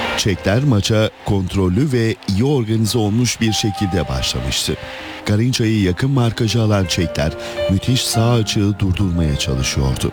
Çekler maça kontrollü ve iyi organize olmuş bir şekilde başlamıştı. Garinça'yı yakın markajı alan Çekler müthiş sağ açığı durdurmaya çalışıyordu.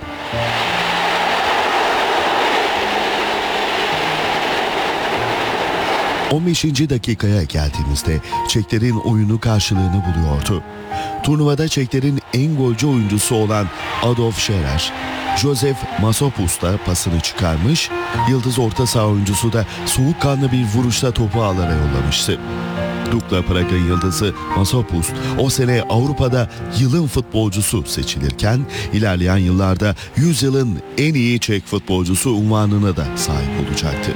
...15. dakikaya geldiğimizde Çeklerin oyunu karşılığını buluyordu. Turnuvada Çeklerin en golcü oyuncusu olan Adolf Scherer, Josef Masopust'a pasını çıkarmış, yıldız orta saha oyuncusu da soğukkanlı bir vuruşla topu ağlara yollamıştı. Dukla Prag'ın yıldızı Masopust o sene Avrupa'da yılın futbolcusu seçilirken ilerleyen yıllarda 100 yılın en iyi Çek futbolcusu unvanına da sahip olacaktı.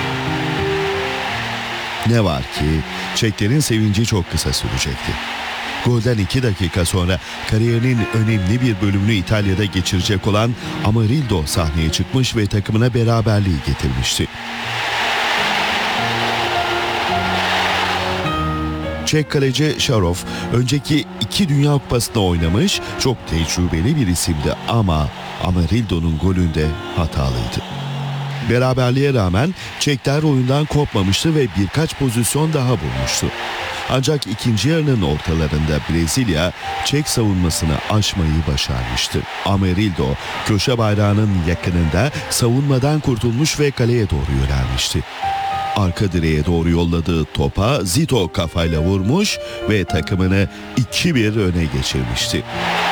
Ne var ki Çeklerin sevinci çok kısa sürecekti. Golden 2 dakika sonra kariyerinin önemli bir bölümünü İtalya'da geçirecek olan Amarildo sahneye çıkmış ve takımına beraberliği getirmişti. Çek kaleci Şarov önceki 2 Dünya Kupası'nda oynamış, çok tecrübeli bir isimdi ama Amarildo'nun golünde hatalıydı. Beraberliğe rağmen Çekler oyundan kopmamıştı ve birkaç pozisyon daha bulmuştu. Ancak ikinci yarının ortalarında Brezilya Çek savunmasını aşmayı başarmıştı. Amarildo köşe bayrağının yakınında savunmadan kurtulmuş ve kaleye doğru yönelmişti. Arka direğe doğru yolladığı topa Zito kafayla vurmuş ve takımını 2-1 öne geçirmişti.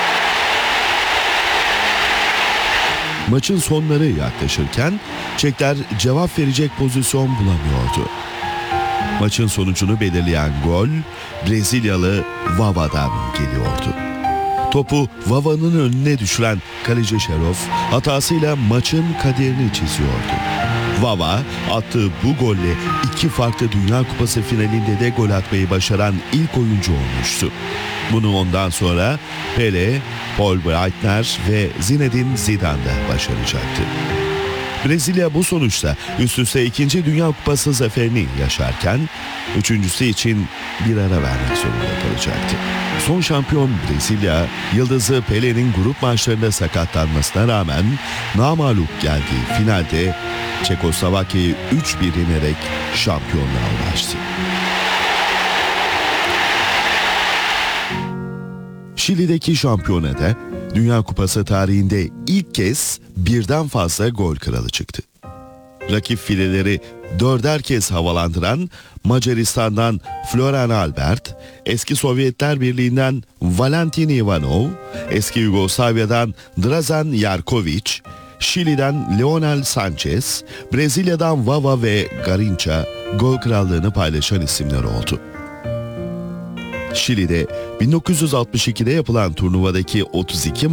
Maçın sonları yaklaşırken Çekler cevap verecek pozisyon bulamıyordu. Maçın sonucunu belirleyen gol Brezilyalı Vava'dan geliyordu. Topu Vava'nın önüne düşüren kaleci Şerov hatasıyla maçın kaderini çiziyordu. Vava attığı bu golle 2 farklı Dünya Kupası finalinde de gol atmayı başaran ilk oyuncu olmuştu. Bunu ondan sonra Pele, Paul Breitner ve Zinedine Zidane da başaracaktı. Brezilya bu sonuçta üst üste 2. Dünya Kupası zaferini yaşarken 3.'sü için bir ara vermek zorunda kalacaktı. Son şampiyon Brezilya, yıldızı Pele'nin grup maçlarında sakatlanmasına rağmen namağlup geldiği finalde Çekoslovakya'yı 3-1 yenerek şampiyonluğa ulaştı. Şili'deki şampiyonada Dünya Kupası tarihinde ilk kez birden fazla gol kralı çıktı. Rakip fileleri 4'er kez havalandıran Macaristan'dan Florian Albert, eski Sovyetler Birliği'nden Valentin Ivanov, eski Yugoslavya'dan Dražan Jarković, Şili'den Leonel Sanchez, Brezilya'dan Vava ve Garinça gol krallığını paylaşan isimler oldu. Şili'de 1962'de yapılan turnuvadaki 32